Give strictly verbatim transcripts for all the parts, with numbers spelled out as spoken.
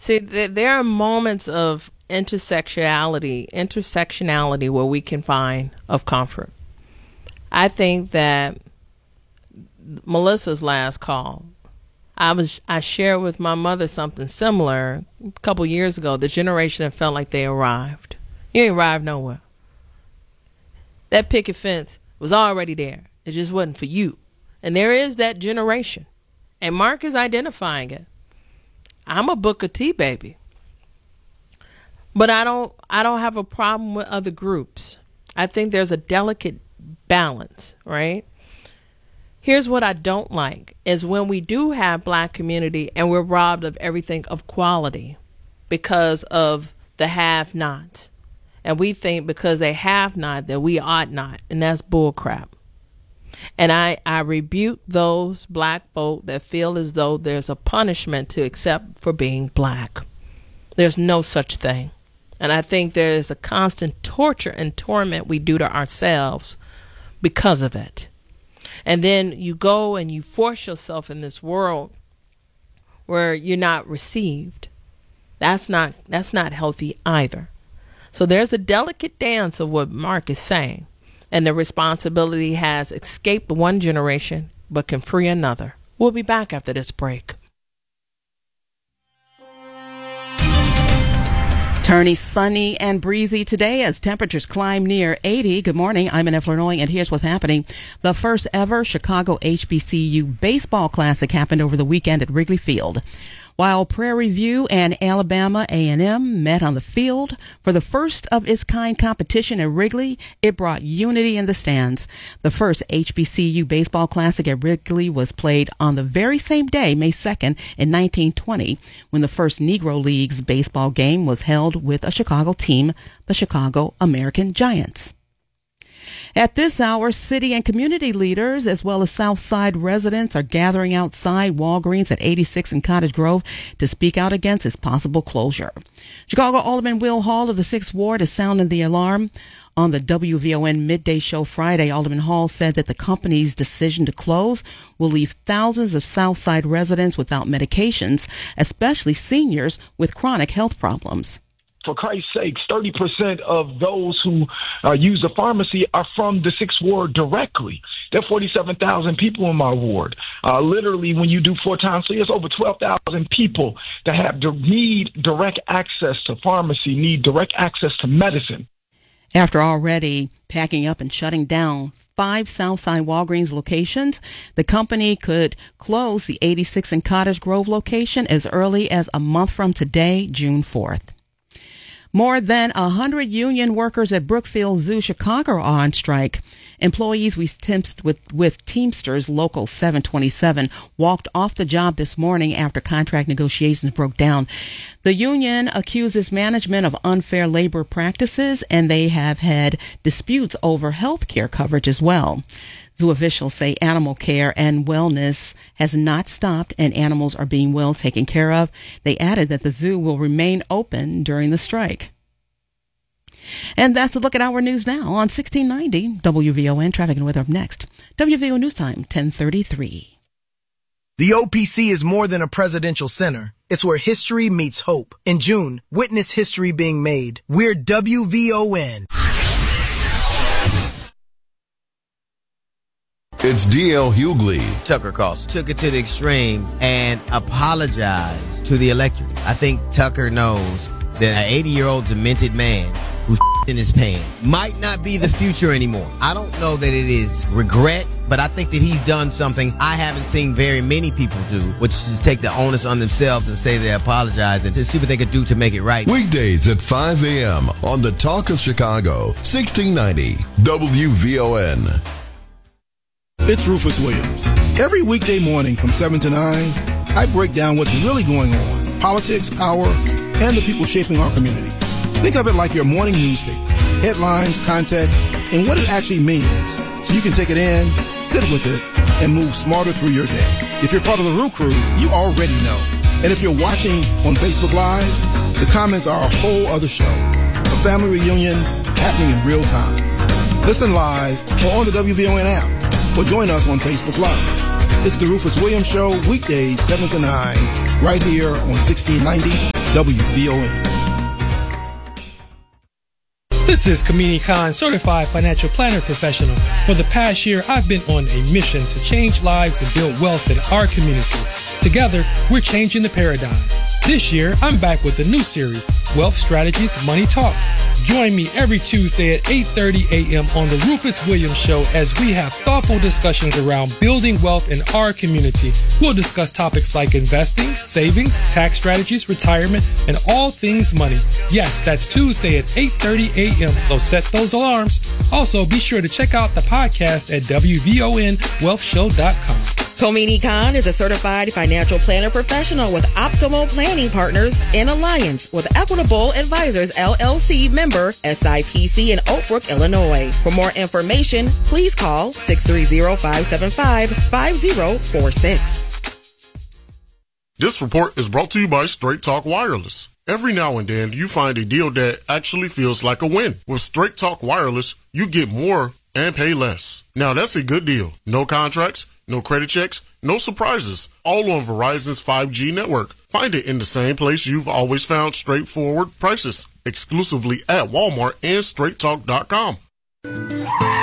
See, th- there are moments of intersectionality, intersectionality where we can find of comfort. I think that Melissa's last call, I was I shared with my mother something similar a couple years ago. The generation that felt like they arrived. You ain't arrived nowhere. That picket fence was already there. It just wasn't for you. And there is that generation. And Mark is identifying it. I'm a Booker T baby. But I don't I don't have a problem with other groups. I think there's a delicate balance, right? Here's what I don't like is when we do have black community and we're robbed of everything of quality because of the have-nots. And we think because they have not that we ought not. And that's bullcrap. And I, I rebuke those black folk that feel as though there's a punishment to accept for being black. There's no such thing. And I think there is a constant torture and torment we do to ourselves because of it. And then you go and you force yourself in this world where you're not received. That's not that's not healthy either. So there's a delicate dance of what Mark is saying. And the responsibility has escaped one generation, but can free another. We'll be back after this break. Turning sunny and breezy today as temperatures climb near eighty. Good morning. I'm Annette Flournoy, and here's what's happening. The first ever Chicago H B C U Baseball Classic happened over the weekend at Wrigley Field. While Prairie View and Alabama A and M met on the field for the first of its kind competition at Wrigley, it brought unity in the stands. The first H B C U Baseball Classic at Wrigley was played on the very same day, May second, in nineteen twenty, when the first Negro Leagues baseball game was held with a Chicago team, the Chicago American Giants. At this hour, city and community leaders, as well as Southside residents, are gathering outside Walgreens at eighty-six and Cottage Grove to speak out against its possible closure. Chicago Alderman Will Hall of the sixth Ward is sounding the alarm. On the W V O N Midday Show Friday, Alderman Hall said that the company's decision to close will leave thousands of Southside residents without medications, especially seniors with chronic health problems. For Christ's sakes, thirty percent of those who uh, use the pharmacy are from the sixth Ward directly. There are forty-seven thousand people in my ward. Uh, literally, when you do four times three, it's over twelve thousand people that have need direct access to pharmacy, need direct access to medicine. After already packing up and shutting down five Southside Walgreens locations, the company could close the eighty-six and Cottage Grove location as early as a month from today, June fourth. More than one hundred union workers at Brookfield Zoo Chicago are on strike. Employees we temped with, with Teamsters Local seven twenty-seven walked off the job this morning after contract negotiations broke down. The union accuses management of unfair labor practices, and they have had disputes over health care coverage as well. Zoo officials say animal care and wellness has not stopped and animals are being well taken care of. They added that the zoo will remain open during the strike. And that's a look at our news now on sixteen ninety W V O N. Traffic and weather up next. W V O News Time, ten thirty-three. The O P C is more than a presidential center. It's where history meets hope. In June, witness history being made. We're W V O N. It's D L Hughley. Tucker Carlson took it to the extreme and apologized to the electorate. I think Tucker knows that an eighty-year-old demented man who's in his pants might not be the future anymore. I don't know that it is regret, but I think that he's done something I haven't seen very many people do, which is take the onus on themselves and say they apologize and to see what they could do to make it right. Weekdays at five a.m. on the Talk of Chicago, sixteen ninety W V O N. It's Rufus Williams. Every weekday morning from seven to nine, I break down what's really going on, politics, power, and the people shaping our communities. Think of it like your morning newspaper, headlines, context, and what it actually means, so you can take it in, sit with it, and move smarter through your day. If you're part of the Roo Crew, you already know. And if you're watching on Facebook Live, the comments are a whole other show. A family reunion happening in real time. Listen live or on the W V O N app. Or join us on Facebook Live. It's the Rufus Williams Show, weekdays seven to nine, right here on sixteen ninety W V O N. This is Kamini Khan, certified financial planner professional. For the past year, I've been on a mission to change lives and build wealth in our community. Together, we're changing the paradigm. This year, I'm back with a new series, Wealth Strategies, Money Talks. Join me every Tuesday at eight thirty a.m. on the Rufus Williams Show as we have thoughtful discussions around building wealth in our community. We'll discuss topics like investing, savings, tax strategies, retirement, and all things money. Yes, that's Tuesday at eight thirty a.m., so set those alarms. Also, be sure to check out the podcast at W V O N wealth show dot com. Komini Khan is a certified financial planner professional with Optimal Planning Partners in alliance with Equitable Advisors, L L C member S I P C in Oak Brook, Illinois. For more information, please call six three zero, five seven five, five zero four six. This report is brought to you by Straight Talk Wireless. Every now and then, you find a deal that actually feels like a win. With Straight Talk Wireless, you get more and pay less. Now, that's a good deal. No contracts, no credit checks, no surprises. All on Verizon's five G network. Find it in the same place you've always found straightforward prices. Exclusively at Walmart and straight talk dot com. W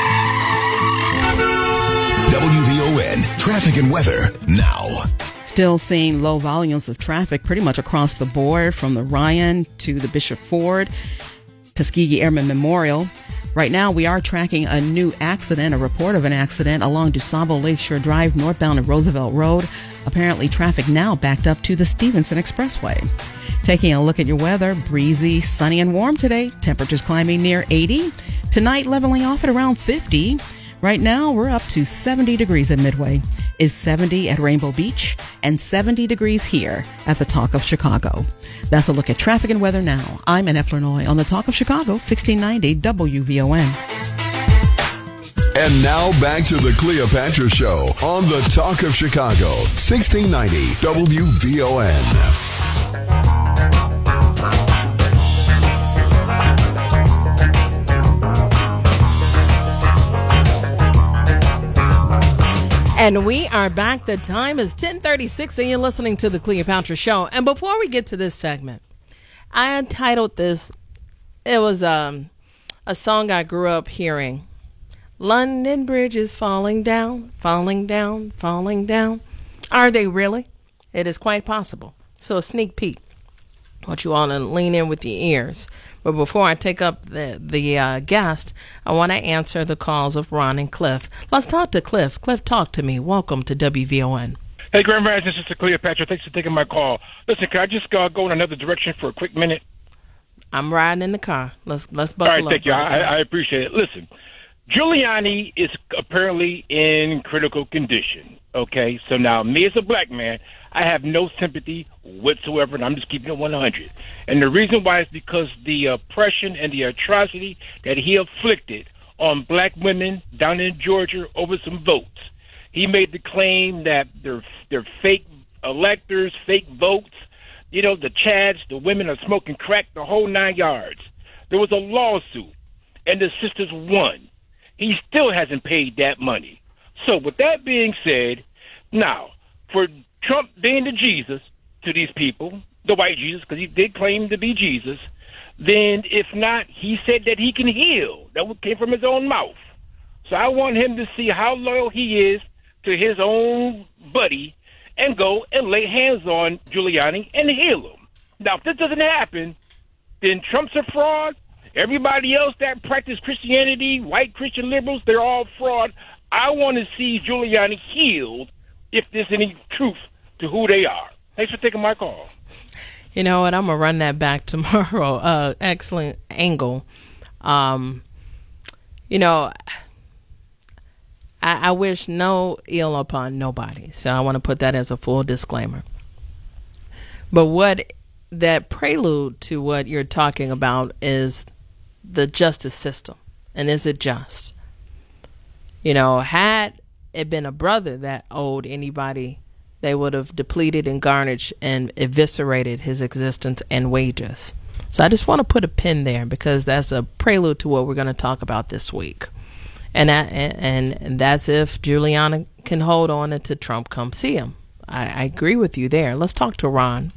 V O N Traffic and Weather now. Still seeing low volumes of traffic pretty much across the board from the Ryan to the Bishop Ford, Tuskegee Airmen Memorial. Right now, we are tracking a new accident, a report of an accident along DuSable Lakeshore Drive, northbound of Roosevelt Road. Apparently, traffic now backed up to the Stevenson Expressway. Taking a look at your weather, breezy, sunny, and warm today. Temperatures climbing near eighty. Tonight, leveling off at around fifty. Right now, we're up to seventy degrees at Midway. Is seventy at Rainbow Beach and seventy degrees here at the Talk of Chicago. That's a look at traffic and weather now. I'm Annette Flurnoy on the Talk of Chicago, sixteen ninety W V O N. And now back to the Cleopatra Show on the Talk of Chicago, sixteen ninety W V O N. And we are back. The time is ten thirty-six and you're listening to the Cleopatra Show. And before we get to this segment, I entitled this, it was um, a song I grew up hearing. London Bridge is falling down, falling down, falling down. Are they really? It is quite possible. So a sneak peek. I want you all to lean in with your ears. But before I take up the, the uh, guest, I want to answer the calls of Ron and Cliff. Let's talk to Cliff. Cliff, talk to me. Welcome to W V O N. Hey, Grand Rapids, this is Cleopatra. Thanks for taking my call. Listen, can I just uh, go in another direction for a quick minute? I'm riding in the car. Let's let's buckle up. All right, thank you. I, I appreciate it. Listen, Giuliani is apparently in critical condition. Okay, so now me as a black man, I have no sympathy whatsoever, and I'm just keeping it one hundred. And the reason why is because the oppression and the atrocity that he inflicted on black women down in Georgia over some votes. He made the claim that they're, they're fake electors, fake votes. You know, the Chads, the women are smoking crack, the whole nine yards. There was a lawsuit, and the sisters won. He still hasn't paid that money. So with that being said, now, for Trump being the Jesus to these people, the white Jesus, because he did claim to be Jesus, then if not, he said that he can heal. That came from his own mouth. So I want him to see how loyal he is to his own buddy and go and lay hands on Giuliani and heal him. Now, if this doesn't happen, then Trump's a fraud. Everybody else that practice Christianity, white Christian liberals, they're all fraud. I want to see Giuliani healed if there's any truth to who they are. Thanks for taking my call. You know what? I'm going to run that back tomorrow. Uh, excellent angle. Um, you know, I, I wish no ill upon nobody. So I want to put that as a full disclaimer. But what that prelude to what you're talking about is the justice system. And is it just? You know, had it been a brother that owed anybody, they would have depleted and garnished and eviscerated his existence and wages. So I just want to put a pin there because that's a prelude to what we're going to talk about this week. And that, and, and that's if Giuliani can hold on until Trump comes see him. I, I agree with you there. Let's talk to Ron.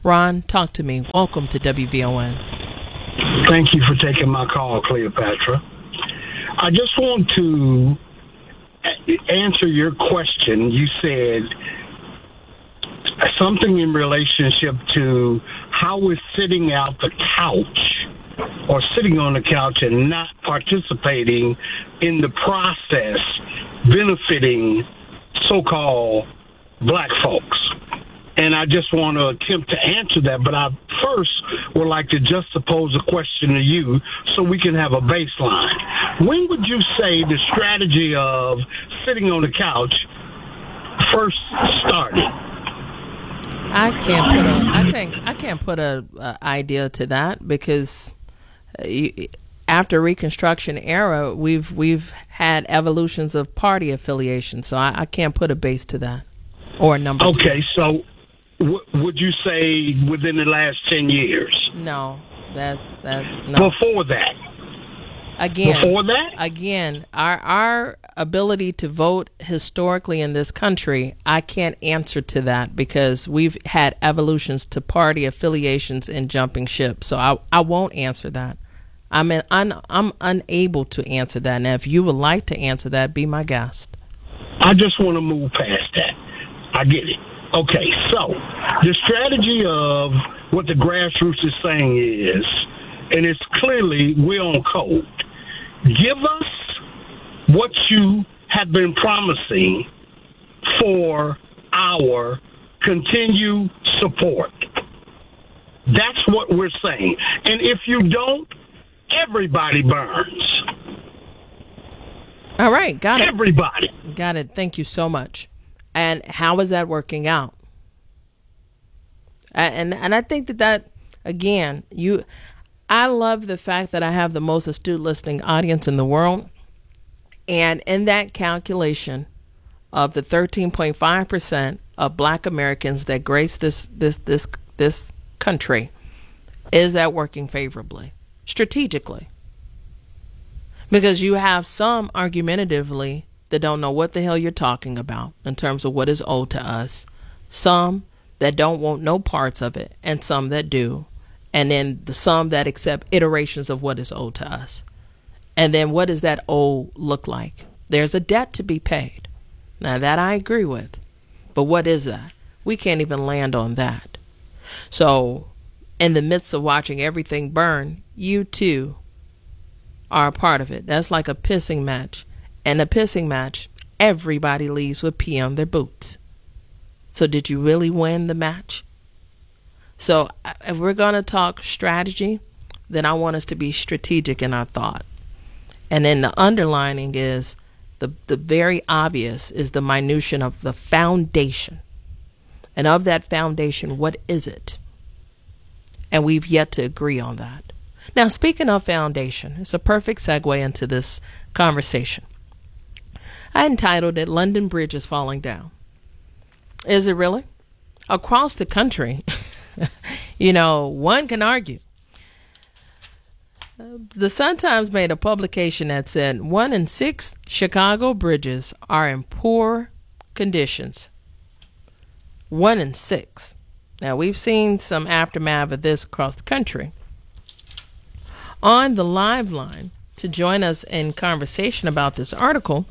Ron, talk to me. Welcome to W V O N. Thank you for taking my call, Cleopatra. I just want to answer your question. You said something in relationship to how we're sitting out the couch or sitting on the couch and not participating in the process benefiting so-called black folks. And I just want to attempt to answer that, but I first would like to just pose a question to you so we can have a baseline. When would you say the strategy of sitting on the couch first started? I can't put a. I think I can't put a, a idea to that because you, after Reconstruction era, we've we've had evolutions of party affiliation, so I, I can't put a base to that or a number. Okay, so. Would you say within the last ten years? No, that's that. No. Before that. Again. Before that. Again, our our ability to vote historically in this country, I can't answer to that because we've had evolutions to party affiliations and jumping ship. So I I won't answer that. I mean, I'm I'm unable to answer that. Now, if you would like to answer that, be my guest. I just want to move past that. I get it. Okay, so the strategy of what the grassroots is saying is, and it's clearly we're on code, give us what you have been promising for our continued support. That's what we're saying. And if you don't, everybody burns. All right, got it. Everybody. Got it. Thank you so much. And how is that working out? And and I think that that, again, you, I love the fact that I have the most astute listening audience in the world. And in that calculation of the thirteen point five percent of black Americans that grace this, this, this, this country, is that working favorably, strategically? Because you have some argumentatively that don't know what the hell you're talking about in terms of what is owed to us, some that don't want no parts of it, and some that do, and then the some that accept iterations of what is owed to us. And then what does that owe look like? There's a debt to be paid. Now that I agree with, but what is that? We can't even land on that. So in the midst of watching everything burn, you too are a part of it. That's like a pissing match. And a pissing match, everybody leaves with pee on their boots. So did you really win the match? So if we're going to talk strategy, then I want us to be strategic in our thought. And then the underlining is the, the very obvious is the minutia of the foundation. And of that foundation, what is it? And we've yet to agree on that. Now, speaking of foundation, it's a perfect segue into this conversation. I entitled it, London Bridge is Falling Down. Is it really? Across the country, you know, one can argue. The Sun-Times made a publication that said one in six Chicago bridges are in poor conditions. One in six. Now, we've seen some aftermath of this across the country. On the live line to join us in conversation about this article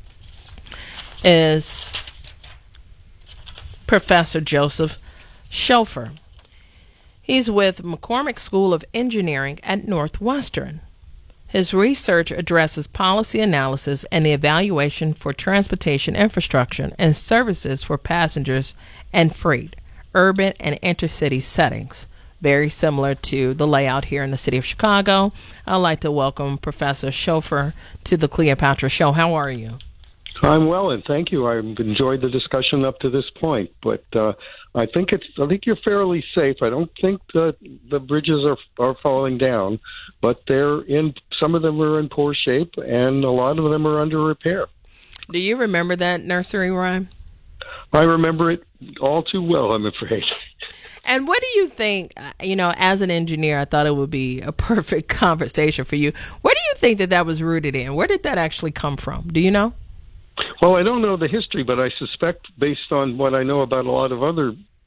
is Professor Joseph Schofer. He's with McCormick School of Engineering at Northwestern. His research addresses policy analysis and the evaluation for transportation infrastructure and services for passengers and freight, urban and intercity settings. Very similar to the layout here in the city of Chicago. I'd like to welcome Professor Schofer to the Cleopatra Show. How are you? I'm well, and thank you. I've enjoyed the discussion up to this point, but uh, I think it's. I think you're fairly safe. I don't think the the bridges are are falling down, but they're in. Some of them are in poor shape, and a lot of them are under repair. Do you remember that nursery rhyme? I remember it all too well, I'm afraid. And what do you think, you know, as an engineer, I thought it would be a perfect conversation for you. What do you think that that was rooted in? Where did that actually come from? Do you know? Well, I don't know the history, but I suspect based on what I know about a lot of other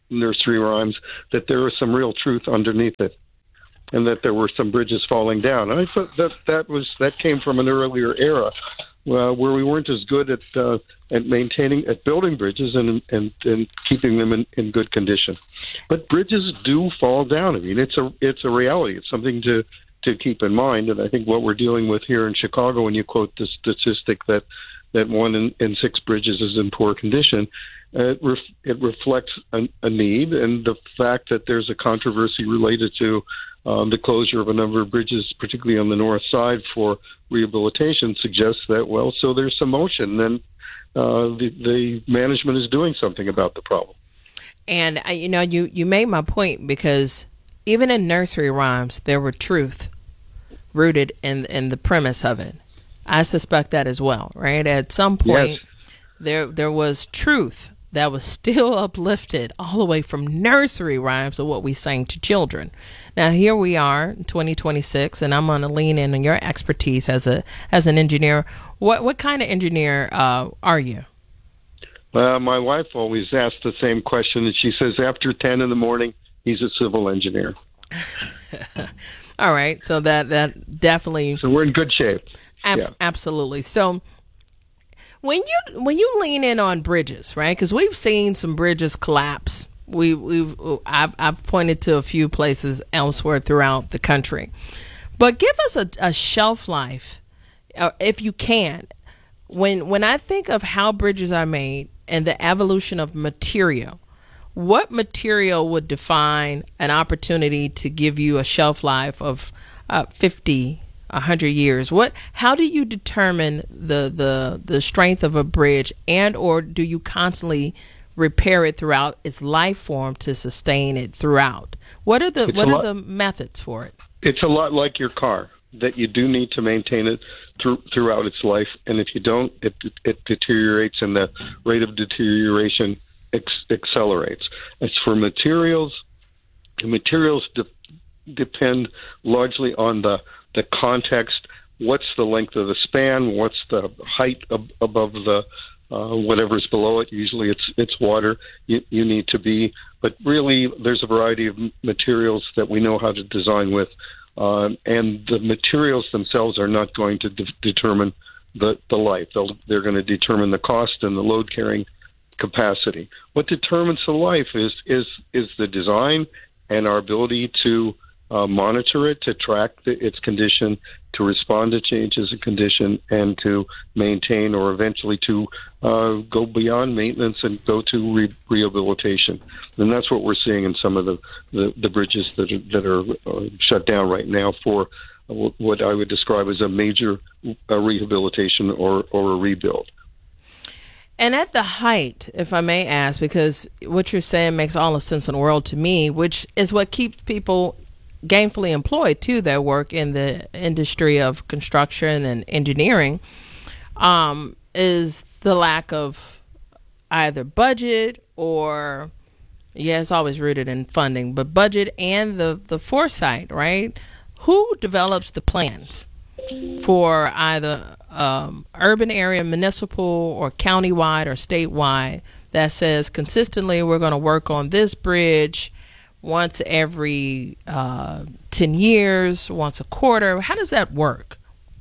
nursery rhymes, that there was some real truth underneath it, and that there were some bridges falling down. And I thought that that was that came from an earlier era uh, where we weren't as good at uh, at maintaining, at building bridges and and, and keeping them in, in good condition. But bridges do fall down. I mean, it's a it's a reality. It's something to to keep in mind. And I think what we're dealing with here in Chicago, when you quote the statistic that that one in, in six bridges is in poor condition, uh, it, ref, it reflects a, a need, and the fact that there's a controversy related to um, the closure of a number of bridges, particularly on the north side for rehabilitation, suggests that, well, so there's some motion, and uh, the, the management is doing something about the problem. And, uh, you know, you, you made my point, because even in nursery rhymes, there were truth rooted in, in the premise of it. I suspect that as well, right? At some point, yes. there there was truth that was still uplifted all the way from nursery rhymes of what we sang to children. Now, here we are in twenty twenty-six, and I'm going to lean in on your expertise as a as an engineer. What what kind of engineer uh, are you? Uh, my wife always asks the same question, and she says after ten in the morning, he's a civil engineer. All right, so that that definitely. So we're in good shape. Abs- yeah. Absolutely. So when you when you lean in on bridges, right? Because we've seen some bridges collapse. We we've I've I've pointed to a few places elsewhere throughout the country, but give us a, a shelf life, uh, if you can. When when I think of how bridges are made and the evolution of material, what material would define an opportunity to give you a shelf life of uh, fifty? A hundred years? What? How do you determine the, the the strength of a bridge, and or do you constantly repair it throughout its life form to sustain it throughout? What are the it's what are lot, the methods for it? It's a lot like your car, that you do need to maintain it through, throughout its life, and if you don't, it it deteriorates, and the rate of deterioration ex- accelerates. As for materials, the materials de- depend largely on the the context. What's the length of the span? What's the height ab- above the uh, whatever's below it? Usually it's it's water you, you need to be, but really there's a variety of materials that we know how to design with, um, and the materials themselves are not going to de- determine the, the life. They'll, they're going to determine the cost and the load carrying capacity. What determines the life is is is the design and our ability to Uh, monitor it, to track the, its condition, to respond to changes in condition, and to maintain, or eventually to uh, go beyond maintenance and go to re- rehabilitation. And that's what we're seeing in some of the, the, the bridges that are, that are uh, shut down right now for uh, what I would describe as a major uh, rehabilitation or, or a rebuild. And at the height, if I may ask, because what you're saying makes all the sense in the world to me, which is what keeps people gainfully employed to their work in the industry of construction and engineering, um, is the lack of either budget or, yeah, it's always rooted in funding, but budget and the, the foresight, right? Who develops the plans for either um, urban area, municipal, or countywide or statewide that says consistently we're going to work on this bridge once every uh, ten years, once a quarter? How does that work?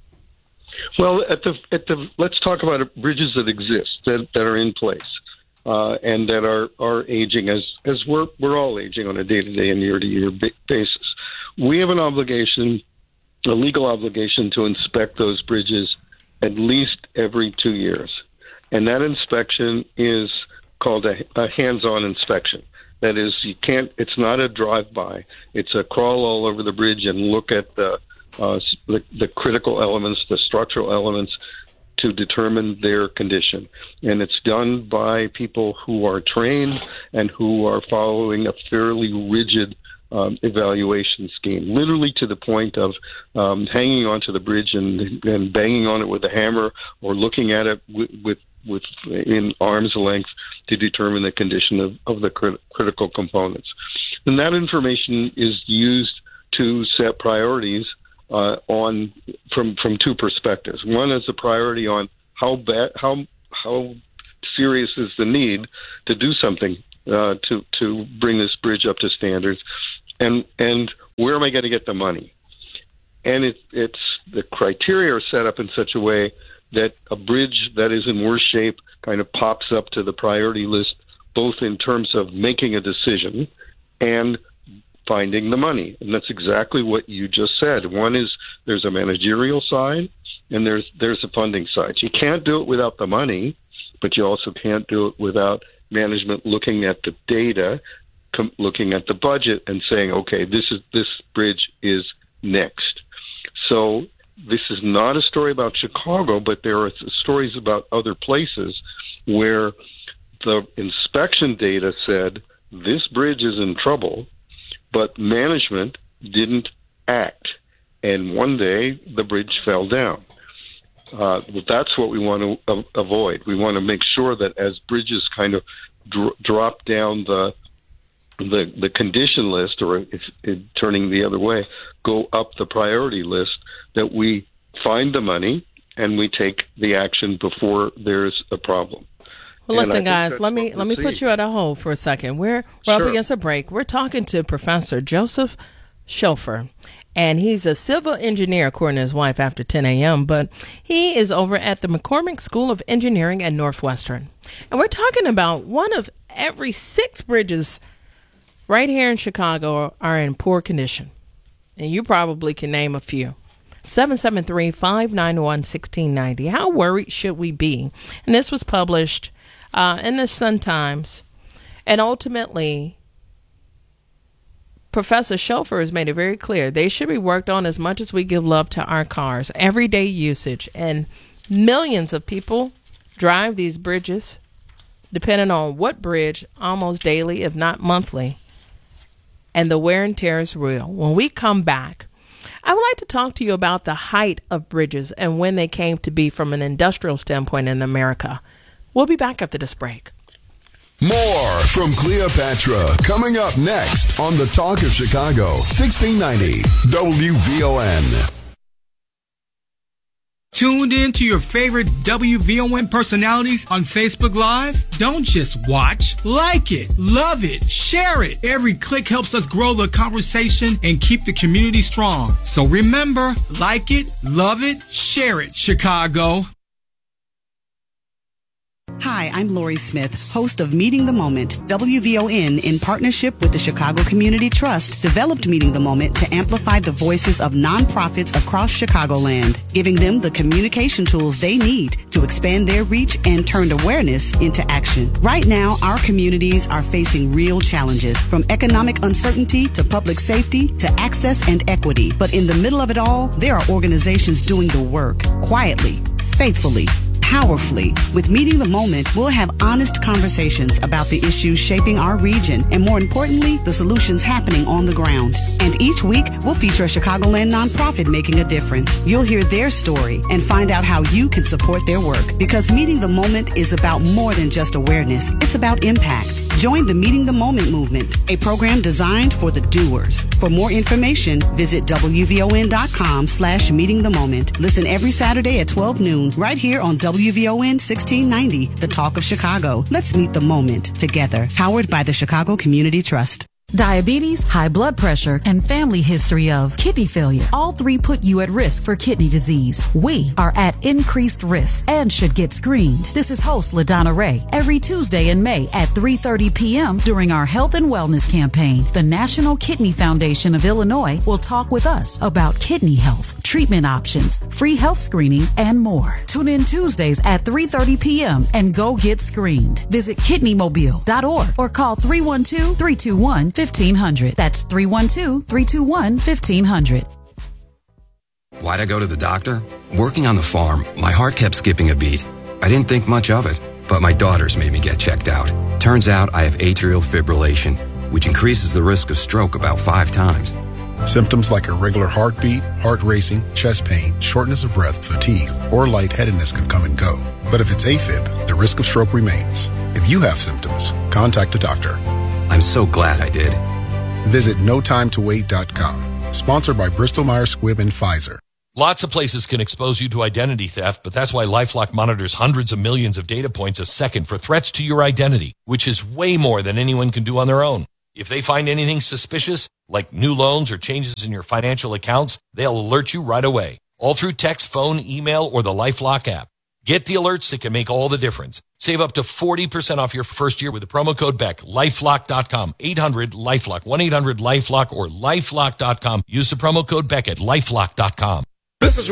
Well, at the at the let's talk about bridges that exist, that, that are in place, uh, and that are, are aging as as we're we're all aging on a day to day and year to year basis. We have an obligation, a legal obligation, to inspect those bridges at least every two years, and that inspection is called a, a hands-on inspection. That is, you can't. It's not a drive-by. It's a crawl all over the bridge and look at the, uh, the the critical elements, the structural elements, to determine their condition. And it's done by people who are trained and who are following a fairly rigid um, evaluation scheme, literally to the point of um, hanging onto the bridge and, and banging on it with a hammer, or looking at it with, with with in arm's length to determine the condition of, of the crit- critical components. And that information is used to set priorities uh, on from from two perspectives. One is a priority on how bad, how how serious is the need to do something uh, to to bring this bridge up to standards, and and where am I going to get the money? And it, it's the criteria are set up in such a way that a bridge that is in worse shape kind of pops up to the priority list, both in terms of making a decision and finding the money. And that's exactly what you just said. One is there's a managerial side and there's there's a funding side. You can't do it without the money, but you also can't do it without management looking at the data, com- looking at the budget and saying, okay, this is this bridge is next. So this is not a story about Chicago, but there are stories about other places where the inspection data said this bridge is in trouble, but management didn't act. And one day the bridge fell down. Uh, that's what we want to uh, avoid. We want to make sure that as bridges kind of dr- drop down the the the condition list, or if, if turning the other way, go up the priority list, that we find the money and we take the action before there's a problem. Well, listen, guys, let me let me put you at a hold for a second. We're we're Sure. up against a break. We're talking to Professor Joseph Schofer, and he's a civil engineer, according to his wife, after ten a.m., but he is over at the McCormick School of Engineering at Northwestern. And we're talking about one of every six bridges right here in Chicago are in poor condition. And you probably can name a few. seven seven three, five nine one, one six nine zero. How worried should we be? And this was published uh, in the Sun-Times. And ultimately, Professor Schofer has made it very clear they should be worked on as much as we give love to our cars. Everyday usage. And millions of people drive these bridges, depending on what bridge, almost daily, if not monthly. And the wear and tear is real. When we come back, I would like to talk to you about the height of bridges and when they came to be from an industrial standpoint in America. We'll be back after this break. More from Cleopatra coming up next on the Talk of Chicago, sixteen ninety W V O N. Tuned in to your favorite W V O N personalities on Facebook Live? Don't just watch. Like it, love it, share it. Every click helps us grow the conversation and keep the community strong. So remember, like it, love it, share it, Chicago. Hi, I'm Lori Smith, host of Meeting the Moment. W V O N, in partnership with the Chicago Community Trust, developed Meeting the Moment to amplify the voices of nonprofits across Chicagoland, giving them the communication tools they need to expand their reach and turn awareness into action. Right now, our communities are facing real challenges, from economic uncertainty to public safety to access and equity. But in the middle of it all, there are organizations doing the work quietly, faithfully, powerfully. With Meeting the Moment, we'll have honest conversations about the issues shaping our region and, more importantly, the solutions happening on the ground. And each week, we'll feature a Chicagoland nonprofit making a difference. You'll hear their story and find out how you can support their work, because Meeting the Moment is about more than just awareness. It's about impact. Join the Meeting the Moment movement, a program designed for the doers. For more information, visit W V O N dot com slash meeting the moment. Listen every Saturday at twelve noon right here on W V O N sixteen ninety, The Talk of Chicago. Let's meet the moment together. Powered by the Chicago Community Trust. Diabetes, high blood pressure, and family history of kidney failure. All three put you at risk for kidney disease. We are at increased risk and should get screened. This is host LaDonna Ray. Every Tuesday in May at three thirty p.m. during our Health and Wellness campaign, the National Kidney Foundation of Illinois will talk with us about kidney health, treatment options, free health screenings, and more. Tune in Tuesdays at three thirty p.m. and go get screened. Visit kidney mobile dot org or call three one two, three two one, fifteen hundred. That's three one two, three two one, fifteen hundred. Why'd I go to the doctor? Working on the farm, my heart kept skipping a beat. I didn't think much of it, but my daughters made me get checked out. Turns out I have atrial fibrillation, which increases the risk of stroke about five times. Symptoms like irregular heartbeat, heart racing, chest pain, shortness of breath, fatigue, or lightheadedness can come and go. But if it's AFib, the risk of stroke remains. If you have symptoms, contact a doctor. I'm so glad I did. Visit no time to wait dot com. Sponsored by Bristol Myers Squibb and Pfizer. Lots of places can expose you to identity theft, but that's why LifeLock monitors hundreds of millions of data points a second for threats to your identity, which is way more than anyone can do on their own. If they find anything suspicious, like new loans or changes in your financial accounts, they'll alert you right away, all through text, phone, email, or the LifeLock app. Get the alerts that can make all the difference. Save up to forty percent off your first year with the promo code Beck. LifeLock dot com, eight hundred LifeLock, one eight hundred LifeLock, or LifeLock dot com. Use the promo code Beck at LifeLock dot com. This is